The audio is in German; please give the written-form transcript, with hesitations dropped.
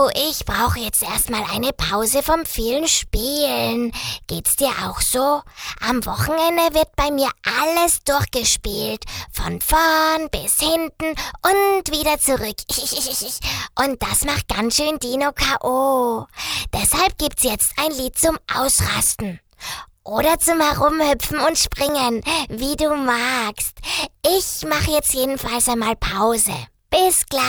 ich brauche jetzt erstmal eine Pause vom vielen Spielen. Geht's dir auch so? Am Wochenende wird bei mir alles durchgespielt. Von vorn bis hinten und wieder zurück. Und das macht ganz schön Dino K.O. Deshalb gibt's jetzt ein Lied zum Ausrasten. Oder zum Herumhüpfen und Springen, wie du magst. Ich mache jetzt jedenfalls einmal Pause. Bis gleich.